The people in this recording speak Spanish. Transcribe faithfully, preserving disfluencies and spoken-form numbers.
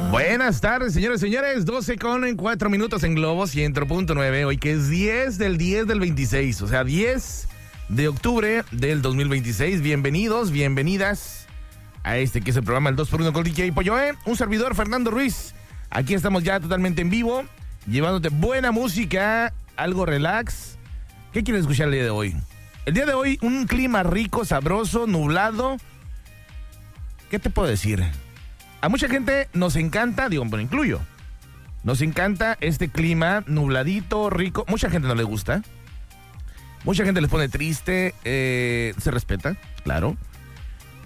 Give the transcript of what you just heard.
Buenas tardes, señores y señores. doce con cuatro minutos en Globo cien punto nueve. Hoy que es diez del diez del veintiséis. O sea, diez de octubre del dos mil veintiséis. Bienvenidos, bienvenidas a este que es el programa El dos por uno con D J Polloé. Un servidor, Fernando Ruiz. Aquí estamos ya totalmente en vivo, llevándote buena música, algo relax. ¿Qué quieres escuchar el día de hoy? El día de hoy, un clima rico, sabroso, nublado. ¿Qué te puedo decir? A mucha gente nos encanta, digo, me incluyo, nos encanta este clima nubladito, rico. Mucha gente no le gusta. Mucha gente les pone triste, eh, se respeta, claro.